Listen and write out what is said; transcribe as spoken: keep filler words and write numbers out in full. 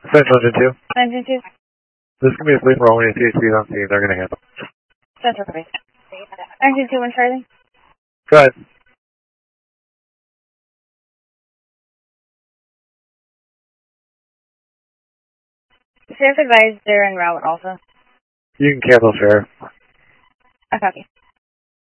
Central Engine two. Engine two. This is going to be a sleeper only. C H P's on scene. They're going to handle. Central copy. Engine two, one Charlie. Go ahead. Sheriff advised they're en route also. You can cancel, Sheriff. I copy.